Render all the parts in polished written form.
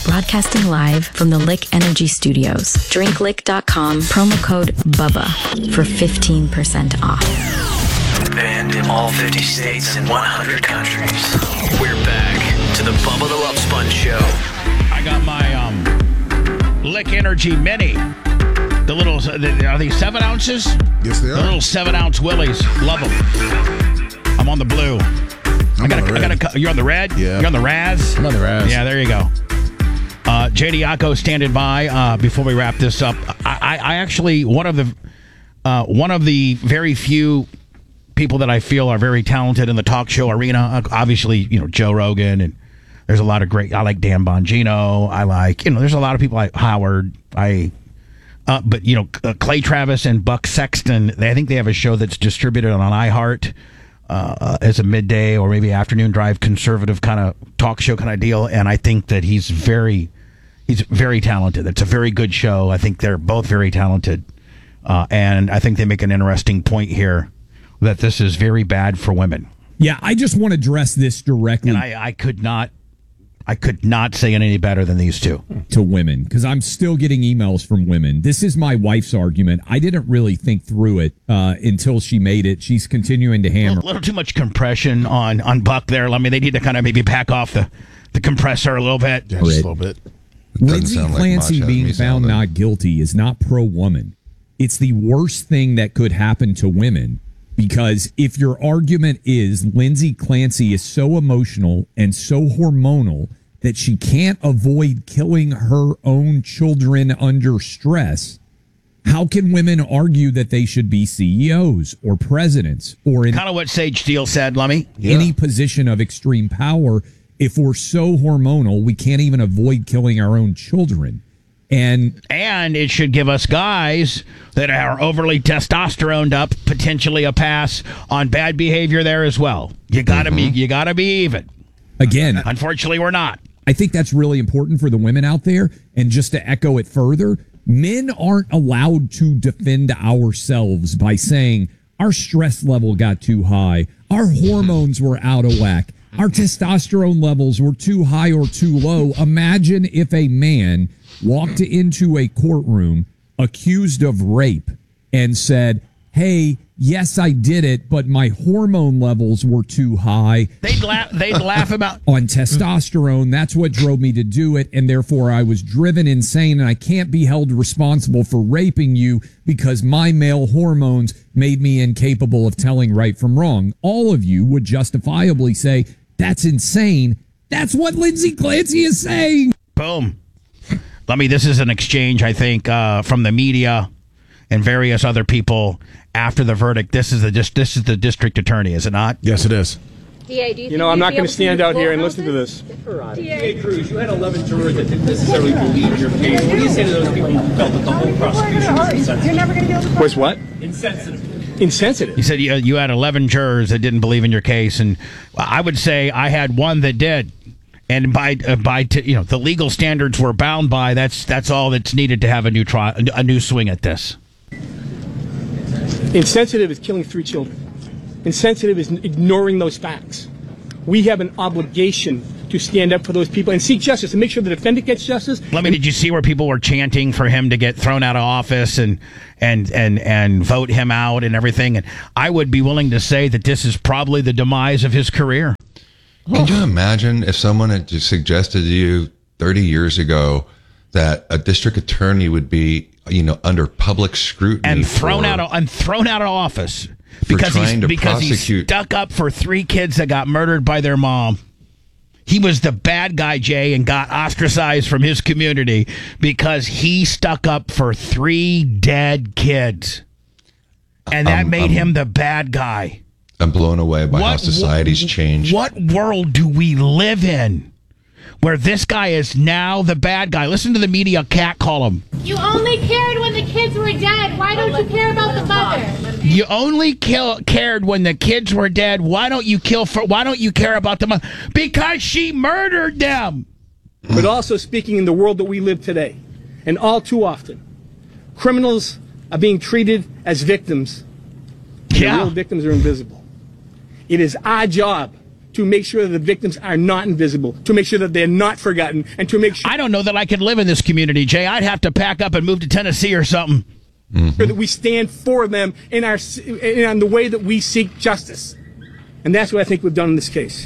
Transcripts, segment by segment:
broadcasting live from the Lick Energy Studios. DrinkLick.com, promo code BUBBA for 15% off. Banned in all 50 states and 100 countries. We're back to the Bubba the Love Sponge Show. I got my Lick Energy Mini. The little, are these 7 ounces? Yes, they are. The little 7-ounce Willies. Love them. I'm on the blue. You're on the red? Yeah. You're on the Raz? I'm on the Raz. Yeah, there you go. JD Yako standing by before we wrap this up. I actually, one of the very few people that I feel are very talented in the talk show arena. Obviously, Joe Rogan, and there's a lot of great. I like Dan Bongino. I like, there's a lot of people like Howard. But Clay Travis and Buck Sexton. I think they have a show that's distributed on iHeart as a midday or maybe afternoon drive conservative kind of talk show kind of deal. And I think that he's very talented. It's a very good show. I think they're both very talented, and I think they make an interesting point here that this is very bad for women. Yeah, I just want to address this directly. And I could not say it any better than these two. To women, because I'm still getting emails from women. This is my wife's argument. I didn't really think through it until she made it. She's continuing to hammer. A little too much compression on Buck there. I mean, they need to kind of maybe back off the compressor a little bit. Yeah, just a little bit. Lindsey Clancy being found not guilty is not pro-woman. It's the worst thing that could happen to women. Because if your argument is Lindsey Clancy is so emotional and so hormonal that she can't avoid killing her own children under stress, how can women argue that they should be CEOs or presidents or in kind of what Sage Steele said, Lummy? Any position of extreme power if we're so hormonal we can't even avoid killing our own children? And it should give us guys that are overly testosteroned up potentially a pass on bad behavior there as well. You gotta be even. Again, unfortunately, we're not. I think that's really important for the women out there. And just to echo it further, men aren't allowed to defend ourselves by saying our stress level got too high, our hormones were out of whack, our testosterone levels were too high or too low. Imagine if a man walked into a courtroom accused of rape and said, hey, yes, I did it, but my hormone levels were too high. They'd laugh about on testosterone. That's what drove me to do it. And therefore I was driven insane and I can't be held responsible for raping you because my male hormones made me incapable of telling right from wrong. All of you would justifiably say, that's insane. That's what Lindsey Clancy is saying. Boom. This is an exchange, I think, from the media and various other people after the verdict. This is the district attorney, is it not? Yes, it is. DA, do you I'm not going to stand out here and listen to this. DA Cruz, you had 11 jurors that didn't necessarily believe your case. What do you say to those people who felt that the whole prosecution was insensitive? You're never going to be able to. Was what? Insensitive. You said you had 11 jurors that didn't believe in your case, and I would say I had one that did. And by the legal standards we're bound by, that's all that's needed to have a new trial, a new swing at this. Insensitive is killing 3 children. Insensitive is ignoring those facts. We have an obligation to stand up for those people and seek justice and make sure the defendant gets justice. Did you see where people were chanting for him to get thrown out of office and vote him out and everything? And I would be willing to say that this is probably the demise of his career. Can you imagine if someone had just suggested to you 30 years ago that a district attorney would be, under public scrutiny and thrown out of office because he stuck up for 3 kids that got murdered by their mom? He was the bad guy, Jay, and got ostracized from his community because he stuck up for 3 dead kids, and that made him the bad guy. I'm blown away by how society's changed. What world do we live in where this guy is now the bad guy? Listen to the media catcall him. You only cared when the kids were dead. Why don't you care about the mother? You only cared when the kids were dead. Why don't you care about the mother? Because she murdered them. But also speaking in the world that we live today, and all too often, criminals are being treated as victims. The real victims are invisible. It is our job to make sure that the victims are not invisible, to make sure that they're not forgotten, and to make sure I don't know that I could live in this community, Jay. I'd have to pack up and move to Tennessee or something. that we stand for them in the way that we seek justice. And that's what I think we've done in this case.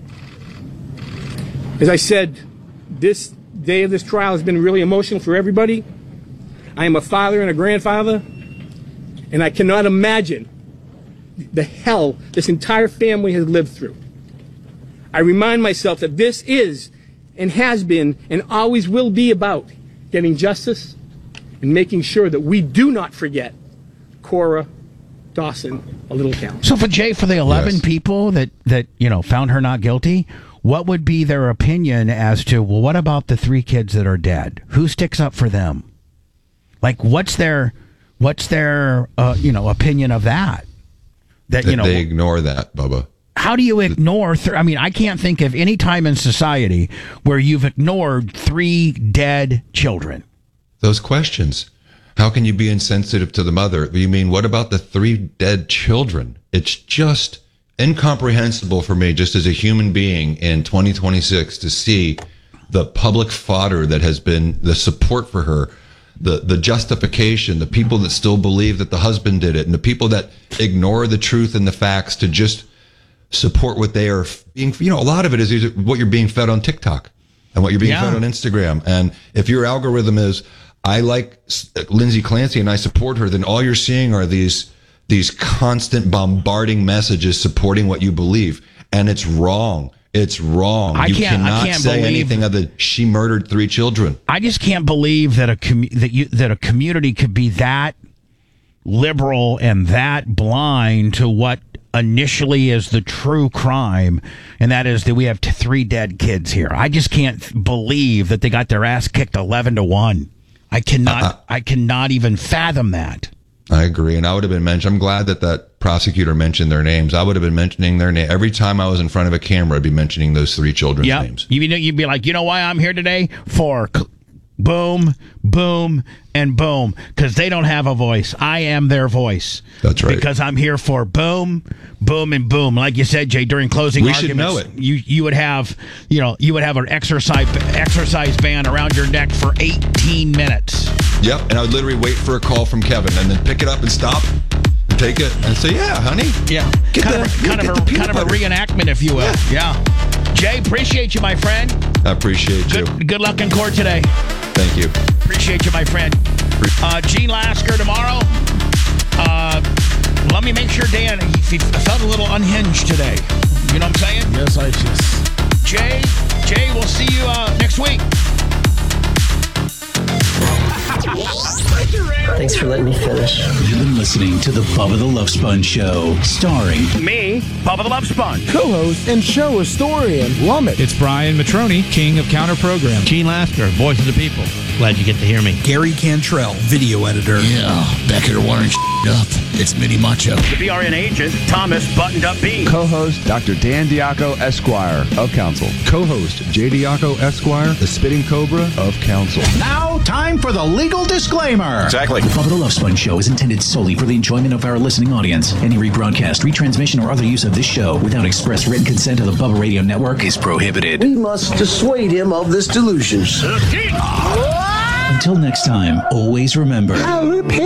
As I said, this day of this trial has been really emotional for everybody. I am a father and a grandfather, and I cannot imagine the hell this entire family has lived through. I remind myself that this is and has been and always will be about getting justice and making sure that we do not forget Cora Dawson, a little count. So for Jay, for the 11 people that found her not guilty, what would be their opinion as to, well, what about the 3 kids that are dead? Who sticks up for them? Like, what's their opinion of that? That they ignore that, Bubba. How do you ignore? I can't think of any time in society where you've ignored 3 dead children. Those questions. How can you be insensitive to the mother? You mean, what about the 3 dead children? It's just incomprehensible for me, just as a human being in 2026, to see the public fodder that has been the support for her, the justification, the people that still believe that the husband did it, and the people that ignore the truth and the facts to just support what they are being. A lot of it is what you're being fed on TikTok and what you're being fed on Instagram. And if your algorithm is, I like Lindsay Clancy and I support her, then all you're seeing are these constant bombarding messages supporting what you believe. And it's wrong. It's wrong. You cannot say anything other than she murdered 3 children. I just can't believe that a community could be that liberal and that blind to what initially is the true crime, and that is that we have 3 dead kids here. I just can't believe that they got their ass kicked 11-1. I cannot even fathom that. I agree, and I would have been mentioned. I'm glad that prosecutor mentioned their names. I would have been mentioning their name every time I was in front of a camera. I'd be mentioning those 3 children's names. You'd be like, you know why I'm here today? For boom, boom, and boom, because they don't have a voice. I am their voice. That's right. Because I'm here for boom, boom, and boom. Like you said, Jay, during closing arguments, should know it. You would have an exercise band around your neck for 18 minutes. Yep, and I would literally wait for a call from Kevin and then pick it up and stop and take it and say, "Yeah, honey." Yeah, kind of a reenactment, if you will. Yeah. Jay, appreciate you, my friend. I appreciate you. Good luck in court today. Thank you. Appreciate you, my friend. Gene Lasker tomorrow. Let me make sure Dan, he felt a little unhinged today. You know what I'm saying? Yes, I just. Jay, we'll see you next week. Thanks for letting me finish. You've been listening to the Bubba the Love Sponge Show, starring me, Bubba the Love Sponge, co-host and show historian, Lummit. It's Brian Matroni, king of counter program. Gene Lasker, voice of the people. Glad you get to hear me. Gary Cantrell, video editor. Yeah, back here wiring up. It's Mini Macho. The BRN agent, Thomas Buttoned Up Bean. Co-host, Dr. Dan Diaco, Esquire, of Council. Co-host, J. Diaco, Esquire, the Spitting Cobra, of Council. Now, time for the legal disclaimer. Exactly. The Bubba the Love Sponge Show is intended solely for the enjoyment of our listening audience. Any rebroadcast, retransmission, or other use of this show without express written consent of the Bubba Radio Network is prohibited. We must dissuade him of this delusion. Until next time, always remember... I'll repeat.